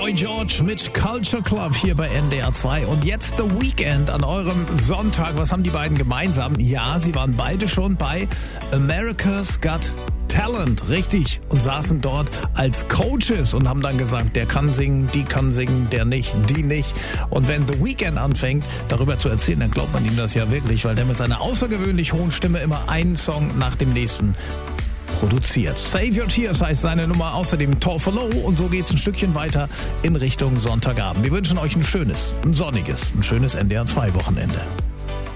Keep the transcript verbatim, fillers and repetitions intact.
Boy George mit Culture Club hier bei N D R zwei. Und jetzt The Weeknd an eurem Sonntag. Was haben die beiden gemeinsam? Ja, sie waren beide schon bei America's Got Talent, richtig, und saßen dort als Coaches und haben dann gesagt, der kann singen, die kann singen, der nicht, die nicht. Und wenn The Weeknd anfängt, darüber zu erzählen, dann glaubt man ihm das ja wirklich, weil der mit seiner außergewöhnlich hohen Stimme immer einen Song nach dem nächsten produziert. Save Your Tears heißt seine Nummer, außerdem Tall for Low, und so geht's ein Stückchen weiter in Richtung Sonntagabend. Wir wünschen euch ein schönes, ein sonniges, ein schönes N D R zwei Wochenende.